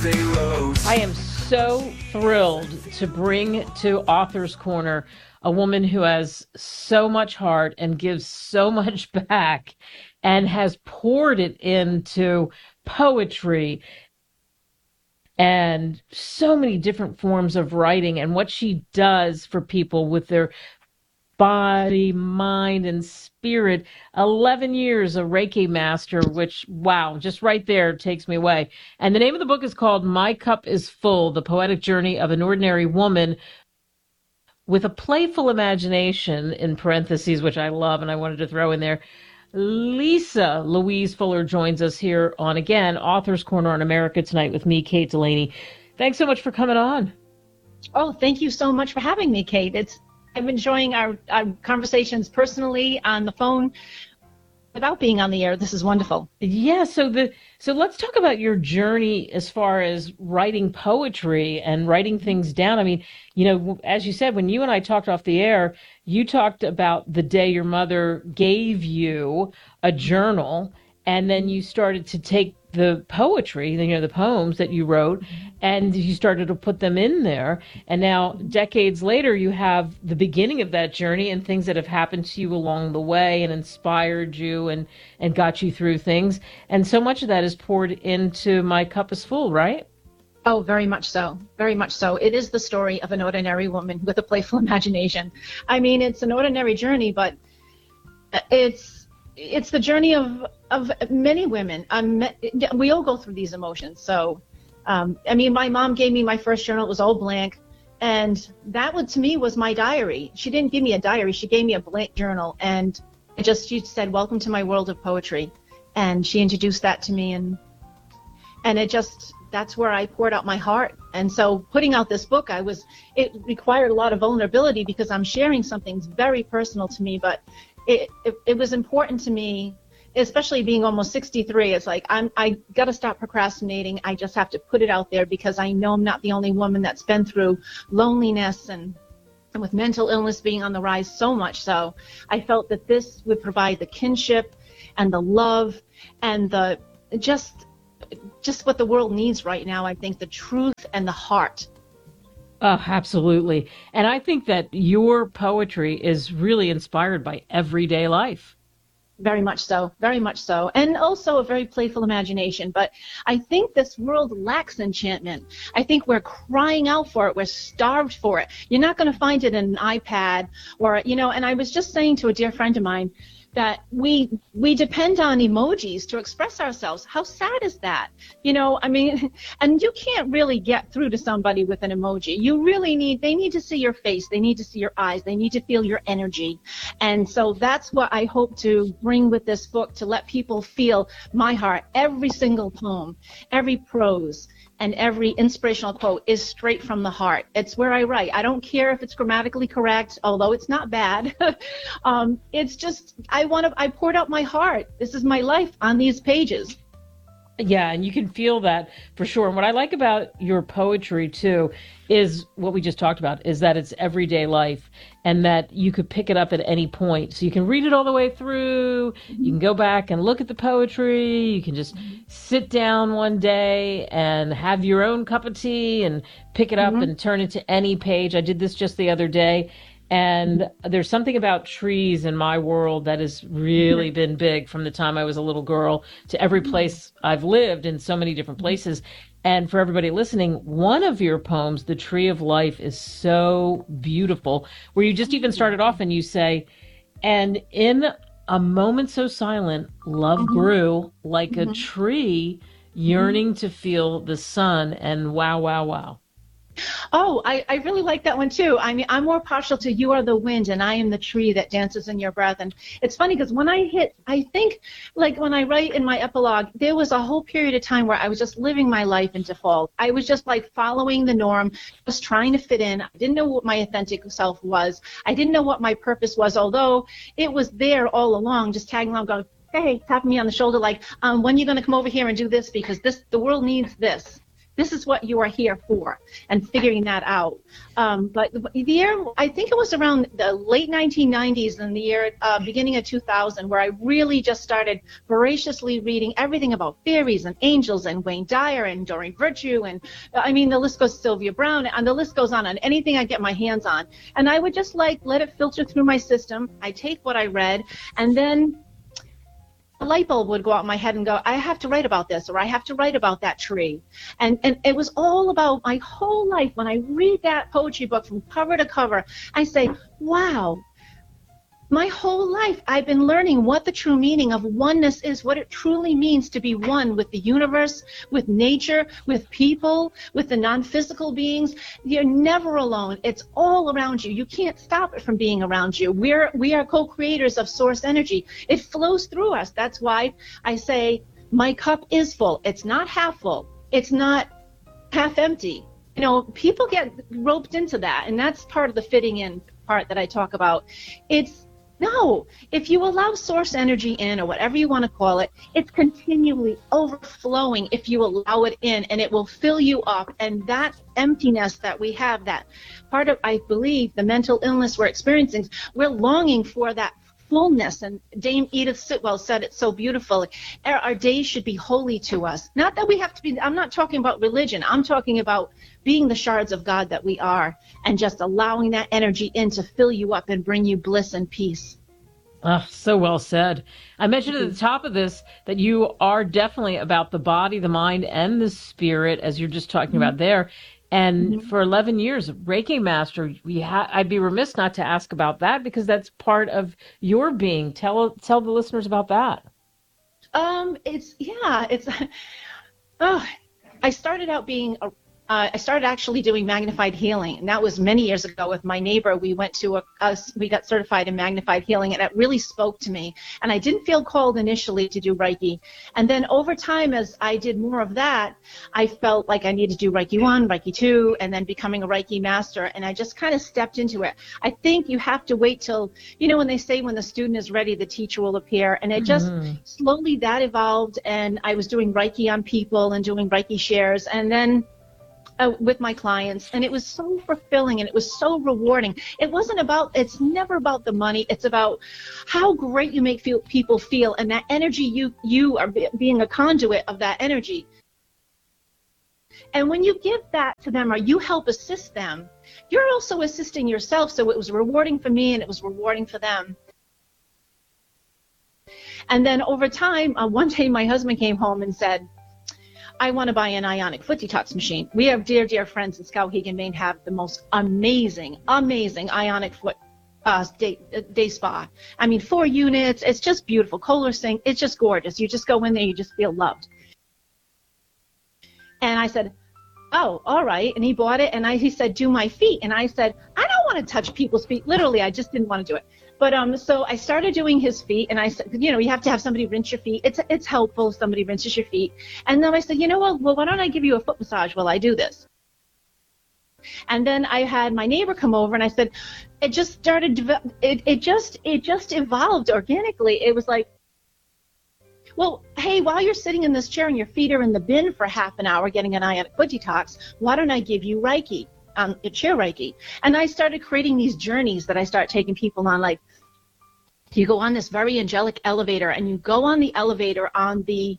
I am so thrilled to bring to Author's Corner a woman who has so much heart and gives so much back and has poured it into poetry and so many different forms of writing, and what she does for people with their body, mind, and spirit. 11 years a Reiki master, which, wow, just right there takes me away. And the name of the book is called My Cup is Full, The Poetic Journey of an Ordinary Woman with a Playful Imagination, in parentheses, which I love and I wanted to throw in there. Lisa Louise Fuller joins us here on, again, Author's Corner on America Tonight with me, Kate Delaney. Thanks so much for coming on. Oh, thank you so much for having me, Kate. I'm enjoying our conversations personally on the phone without being on the air. This is wonderful. Yeah, so let's talk about your journey as far as writing poetry and writing things down. I mean, you know, as you said, when you and I talked off the air, you talked about the day your mother gave you a journal, and then you started to take the poetry, you know, the poems that you wrote, and you started to put them in there. And now, decades later, you have the beginning of that journey and things that have happened to you along the way and inspired you and got you through things. And so much of that is poured into My Cup is Full, right? Oh, very much so. Very much so. It is the story of an ordinary woman with a playful imagination. I mean, it's an ordinary journey, but it's the journey of many women. We all go through these emotions. So, I mean, my mom gave me my first journal. It was all blank. And that one, to me, was my diary. She didn't give me a diary. She gave me a blank journal. And she said, "Welcome to my world of poetry." And she introduced that to me. And that's where I poured out my heart. And so putting out this book, it required a lot of vulnerability because I'm sharing something very personal to me, but it was important to me, especially being almost 63. It's like, I got to stop procrastinating. I just have to put it out there because I know I'm not the only woman that's been through loneliness and with mental illness being on the rise so much. So I felt that this would provide the kinship and the love and the just what the world needs right now. I think the truth and the heart. Oh, absolutely. And I think that your poetry is really inspired by everyday life. Very much so. Very much so. And also a very playful imagination. But I think this world lacks enchantment. I think we're crying out for it. We're starved for it. You're not going to find it in an iPad or, you know, and I was just saying to a dear friend of mine that we depend on emojis to express ourselves. How sad is that? You know, I mean, and you can't really get through to somebody with an emoji. They need to see your face. They need to see your eyes. They need to feel your energy. And so that's what I hope to bring with this book, to let people feel my heart. Every single poem, every prose, and every inspirational quote is straight from the heart. It's where I write. I don't care if it's grammatically correct, although it's not bad. It's just, I poured out my heart. This is my life on these pages. Yeah, and you can feel that for sure. And what I like about your poetry, too, is what we just talked about, is that it's everyday life and that you could pick it up at any point. So you can read it all the way through. You can go back and look at the poetry. You can just sit down one day and have your own cup of tea and pick it up and turn it to any page. I did this just the other day. And there's something about trees in my world that has really been big from the time I was a little girl to every place I've lived in so many different places. And for everybody listening, one of your poems, The Tree of Life, is so beautiful, where you just even started off and you say, "And in a moment so silent, love grew like a tree yearning to feel the sun." And wow, wow, wow. Oh, I really like that one too. I mean, I'm more partial to "You are the wind and I am the tree that dances in your breath." And it's funny because when I think like when I write in my epilogue, there was a whole period of time where I was just living my life in default. I was just like following the norm, just trying to fit in. I didn't know what my authentic self was. I didn't know what my purpose was, although it was there all along, just tagging along, going, "Hey," tapping me on the shoulder like, "When are you going to come over here and do this? Because the world needs this." This is what you are here for, and figuring that out. But the year, I think it was around the late 1990s and the year beginning of 2000, where I really just started voraciously reading everything about fairies and angels and Wayne Dyer and Doreen Virtue, and I mean the list goes, Sylvia Brown, and the list goes on anything I get my hands on. And I would just let it filter through my system. I take what I read, and then a light bulb would go out in my head and go, I have to write about this, or I have to write about that tree. And it was all about my whole life. When I read that poetry book from cover to cover, I say, wow, my whole life I've been learning what the true meaning of oneness is, what it truly means to be one with the universe, with nature, with people, with the non-physical beings. You're never alone. It's all around you. You can't stop it from being around you. We are co-creators of source energy. It flows through us. That's why I say my cup is full. It's not half full. It's not half empty. You know, people get roped into that, and that's part of the fitting in part that I talk about. No, if you allow source energy in, or whatever you want to call it, it's continually overflowing if you allow it in, and it will fill you up. And that emptiness that we have, that part of, I believe, the mental illness we're experiencing, we're longing for that fullness. And Dame Edith Sitwell said it so beautifully. Our days should be holy to us. Not that we have to be, I'm not talking about religion. I'm talking about being the shards of God that we are, and just allowing that energy in to fill you up and bring you bliss and peace. Oh, so well said. I mentioned at the top of this that you are definitely about the body, the mind, and the spirit, as you're just talking about there. And for 11 years, Reiki Master, I'd be remiss not to ask about that, because that's part of your being. Tell the listeners about that. I started out being I started actually doing magnified healing, and that was many years ago with my neighbor. We went to we got certified in magnified healing, and it really spoke to me. And I didn't feel called initially to do Reiki. And then over time, as I did more of that, I felt like I needed to do Reiki 1, Reiki 2, and then becoming a Reiki master. And I just kind of stepped into it. I think you have to wait till, when they say when the student is ready, the teacher will appear. And it just slowly that evolved, and I was doing Reiki on people and doing Reiki shares. And then with my clients, and it was so fulfilling and it was so rewarding. It's never about the money. It's about how great you make people feel, and that energy, you are being a conduit of that energy. And when you give that to them, or you help assist them, you're also assisting yourself. So it was rewarding for me, and it was rewarding for them. And then over time, one day my husband came home and said, I want to buy an ionic foot detox machine. We have dear friends in Skowhegan, Maine, have the most amazing ionic foot day spa. I mean, 4 units. It's just beautiful. Kohler sink. It's just gorgeous. You just go in there, you just feel loved. And I said, oh, all right. And he bought it, and he said, do my feet. And I said, I don't want to touch people's feet. Literally, I just didn't want to do it. But so I started doing his feet, and I said, you have to have somebody rinse your feet. It's helpful if somebody rinses your feet. And then I said, well, why don't I give you a foot massage while I do this? And then I had my neighbor come over, and I said, it just started, it just evolved organically. It was like, well, hey, while you're sitting in this chair and your feet are in the bin for half an hour getting an ionic foot detox, why don't I give you Reiki? Chair Reiki. And I started creating these journeys that I start taking people on, like, you go on this very angelic elevator, and you go on the elevator on the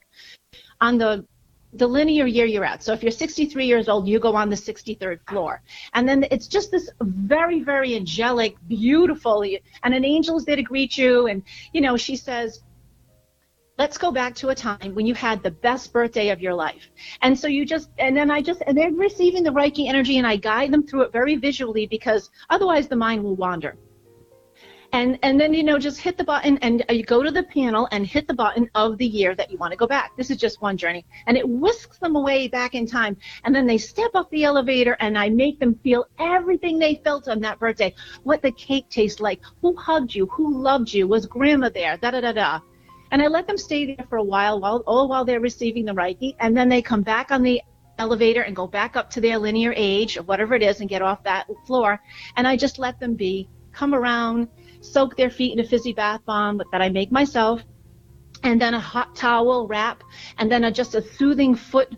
linear year you're at. So if you're 63 years old, you go on the 63rd floor. And then it's just this very, very angelic, beautiful, and an angel is there to greet you. And, she says, let's go back to a time when you had the best birthday of your life. And so and they're receiving the Reiki energy, and I guide them through it very visually, because otherwise the mind will wander. And then, just hit the button, and you go to the panel and hit the button of the year that you want to go back. This is just one journey. And it whisks them away back in time. And then they step up the elevator, and I make them feel everything they felt on that birthday. What the cake tastes like, who hugged you, who loved you, was grandma there, da-da-da-da. And I let them stay there for a while while they're receiving the Reiki. And then they come back on the elevator and go back up to their linear age, or whatever it is, and get off that floor. And I just let them come around, soak their feet in a fizzy bath bomb that I make myself, and then a hot towel wrap, and then just a soothing foot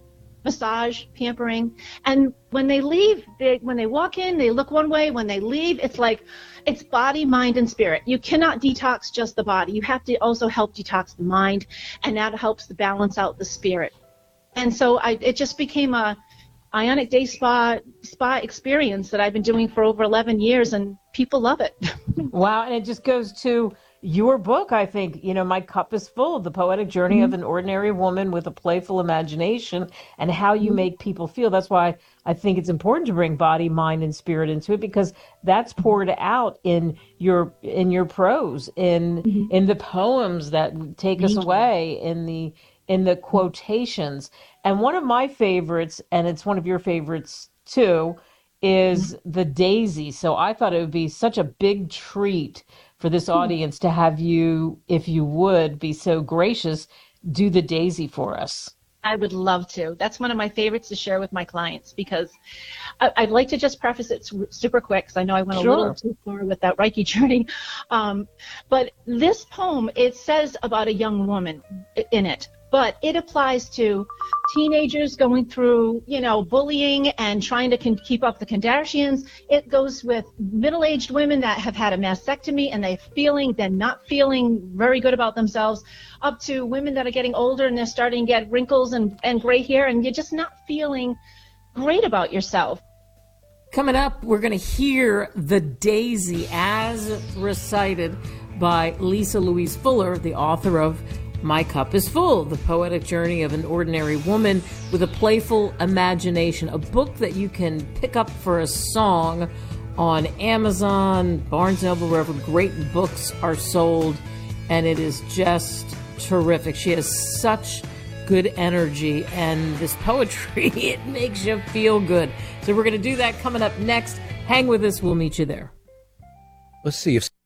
massage, pampering. And when they leave, when they walk in, they look one way. When they leave, it's body, mind, and spirit. You cannot detox just the body. You have to also help detox the mind, and that helps to balance out the spirit. And so it just became a Ionic Day spa experience that I've been doing for over 11 years, and people love it. Wow, and it just goes to your book, I think, My Cup is Full, The Poetic Journey of an Ordinary Woman with a Playful Imagination, and how you make people feel. That's why I think it's important to bring body, mind, and spirit into it, because that's poured out in your prose, in the poems that take us away, in the quotations. And one of my favorites, and it's one of your favorites too, is the daisy. So I thought it would be such a big treat for this audience to have you, if you would be so gracious, do the daisy for us. I would love to. That's one of my favorites to share with my clients, because I'd like to just preface it super quick, because I know I went a little too far with that Reiki journey. But this poem, it says about a young woman in it, but it applies to teenagers going through, bullying and trying to keep up the Kardashians. It goes with middle-aged women that have had a mastectomy and they're not feeling very good about themselves, up to women that are getting older and they're starting to get wrinkles and gray hair, and you're just not feeling great about yourself. Coming up, we're going to hear the daisy as recited by Lisa Louise Fuller, the author of My Cup is Full, The Poetic Journey of an Ordinary Woman with a Playful Imagination, a book that you can pick up for a song on Amazon, Barnes & Noble, wherever great books are sold, and it is just terrific. She has such good energy, and this poetry, it makes you feel good. So we're going to do that coming up next. Hang with us. We'll meet you there. Let's see if...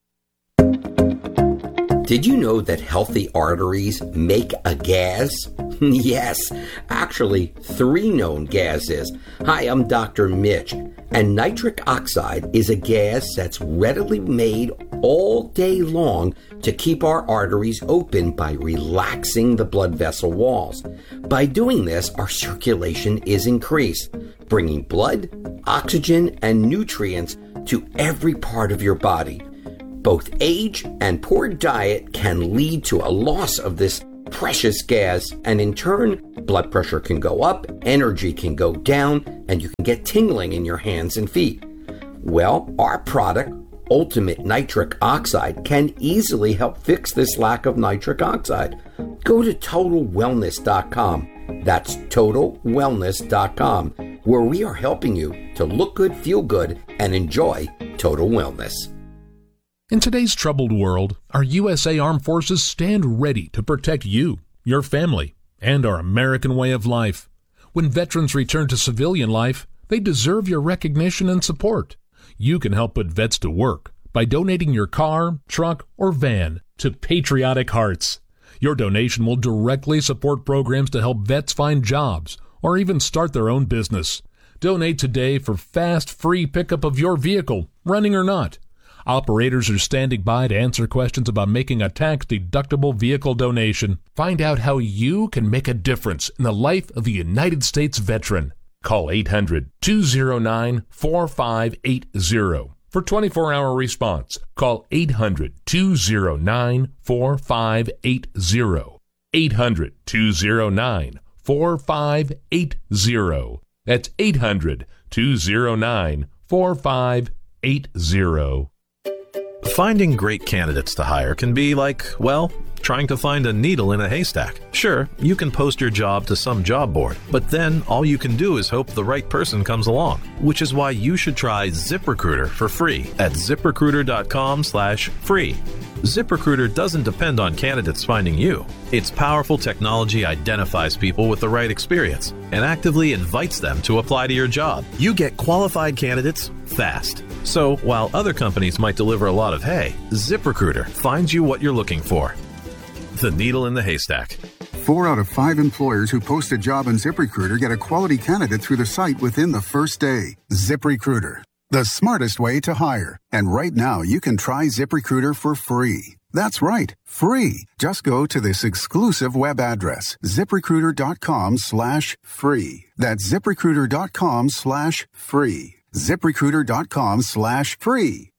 Did you know that healthy arteries make a gas? Yes, actually 3 known gases. Hi, I'm Dr. Mitch, and nitric oxide is a gas that's readily made all day long to keep our arteries open by relaxing the blood vessel walls. By doing this, our circulation is increased, bringing blood, oxygen, and nutrients to every part of your body. Both age and poor diet can lead to a loss of this precious gas, and in turn, blood pressure can go up, energy can go down, and you can get tingling in your hands and feet. Well, our product, Ultimate Nitric Oxide, can easily help fix this lack of nitric oxide. Go to TotalWellness.com. That's TotalWellness.com, where we are helping you to look good, feel good, and enjoy total wellness. In today's troubled world, our USA Armed Forces stand ready to protect you, your family, and our American way of life. When veterans return to civilian life, they deserve your recognition and support. You can help put vets to work by donating your car, truck, or van to Patriotic Hearts. Your donation will directly support programs to help vets find jobs or even start their own business. Donate today for fast, free pickup of your vehicle, running or not. Operators are standing by to answer questions about making a tax-deductible vehicle donation. Find out how you can make a difference in the life of a United States veteran. Call 800-209-4580 for 24-hour response. Call 800-209-4580. 800-209-4580. That's 800-209-4580. Finding great candidates to hire can be like, well, trying to find a needle in a haystack. Sure, you can post your job to some job board, but then all you can do is hope the right person comes along, which is why you should try ZipRecruiter for free at ZipRecruiter.com/free. ZipRecruiter doesn't depend on candidates finding you. Its powerful technology identifies people with the right experience and actively invites them to apply to your job. You get qualified candidates fast. So while other companies might deliver a lot of hay, ZipRecruiter finds you what you're looking for. The needle in the haystack. 4 out of 5 employers who post a job on ZipRecruiter get a quality candidate through the site within the first day. ZipRecruiter, the smartest way to hire. And right now, you can try ZipRecruiter for free. That's right, free. Just go to this exclusive web address, ZipRecruiter.com/free. That's ZipRecruiter.com/free. ZipRecruiter.com/free.